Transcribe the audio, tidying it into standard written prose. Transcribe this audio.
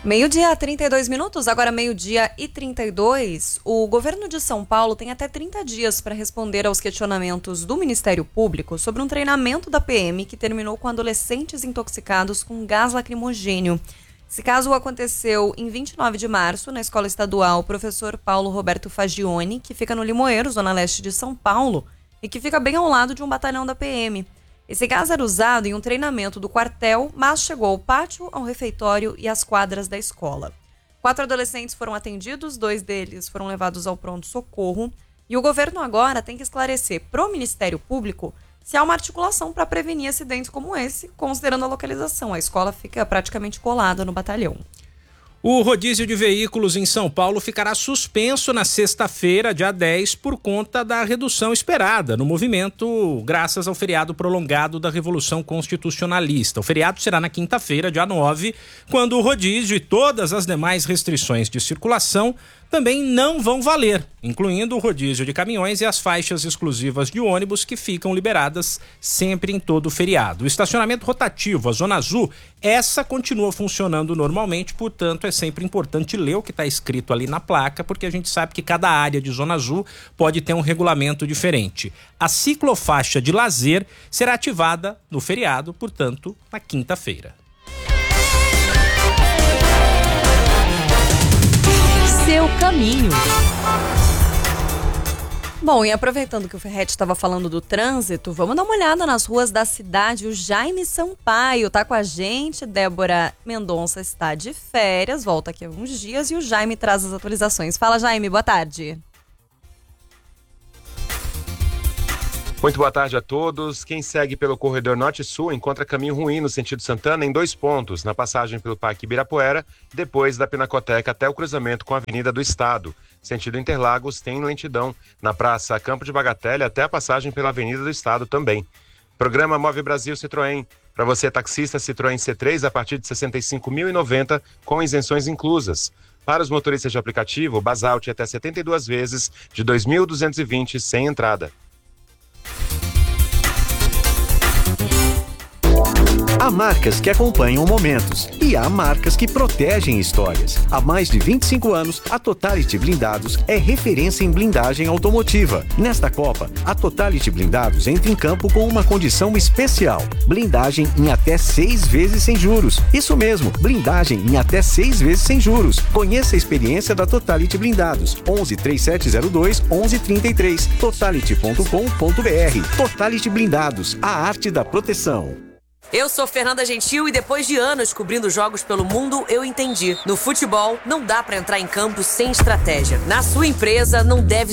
Meio-dia, 32 minutos, agora meio-dia e 32. O governo de São Paulo tem até 30 dias para responder aos questionamentos do Ministério Público sobre um treinamento da PM que terminou com adolescentes intoxicados com gás lacrimogênio. Esse caso aconteceu em 29 de março na Escola Estadual Professor Paulo Roberto Fagione, que fica no Limoeiro, zona leste de São Paulo, e que fica bem ao lado de um batalhão da PM. Esse gás era usado em um treinamento do quartel, mas chegou ao pátio, ao refeitório e às quadras da escola. 4 adolescentes foram atendidos, 2 deles foram levados ao pronto-socorro. E o governo agora tem que esclarecer para o Ministério Público se há uma articulação para prevenir acidentes como esse, considerando a localização. A escola fica praticamente colada no batalhão. O rodízio de veículos em São Paulo ficará suspenso na sexta-feira, dia 10, por conta da redução esperada no movimento, graças ao feriado prolongado da Revolução Constitucionalista. O feriado será na quinta-feira, dia 9, quando o rodízio e todas as demais restrições de circulação também não vão valer, incluindo o rodízio de caminhões e as faixas exclusivas de ônibus que ficam liberadas sempre em todo o feriado. O estacionamento rotativo, a Zona Azul, essa continua funcionando normalmente, portanto é sempre importante ler o que está escrito ali na placa, porque a gente sabe que cada área de Zona Azul pode ter um regulamento diferente. A ciclofaixa de lazer será ativada no feriado, portanto, na quinta-feira. Seu caminho. Bom, e aproveitando que o Ferretti estava falando do trânsito, vamos dar uma olhada nas ruas da cidade. O Jaime Sampaio está com a gente, Débora Mendonça está de férias, volta aqui a alguns dias e o Jaime traz as atualizações. Fala, Jaime, boa tarde. Muito boa tarde a todos. Quem segue pelo corredor norte-sul encontra caminho ruim no sentido Santana em 2 pontos, na passagem pelo Parque Ibirapuera, depois da Pinacoteca até o cruzamento com a Avenida do Estado. Sentido Interlagos tem lentidão na Praça Campo de Bagatelle até a passagem pela Avenida do Estado também. Programa Move Brasil Citroën. Para você taxista Citroën C3 a partir de R$ 65.090 com isenções inclusas. Para os motoristas de aplicativo, Basalt até 72 vezes de R$ 2.220 sem entrada. Há marcas que acompanham momentos e há marcas que protegem histórias. Há mais de 25 anos, a Totality Blindados é referência em blindagem automotiva. Nesta Copa, a Totality Blindados entra em campo com uma condição especial. Blindagem em até 6 vezes sem juros. Isso mesmo, blindagem em até 6 vezes sem juros. Conheça a experiência da Totality Blindados. 11 3702 1133. Totality.com.br. Totality Blindados, a arte da proteção. Eu sou Fernanda Gentil e depois de anos cobrindo jogos pelo mundo, eu entendi. No futebol, não dá pra entrar em campo sem estratégia. Na sua empresa, não deve